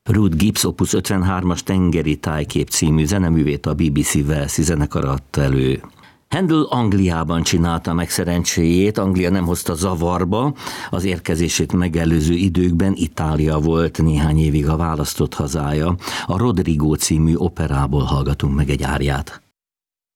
Ruth Gibbs Opus 53-as Tengeri tájkép című zeneművét a BBC Walesi zenekar adta elő. Handel Angliában csinálta meg szerencséjét, Anglia nem hozta zavarba, az érkezését megelőző időkben Itália volt néhány évig a választott hazája. A Rodrigo című operából hallgatunk meg egy áriát.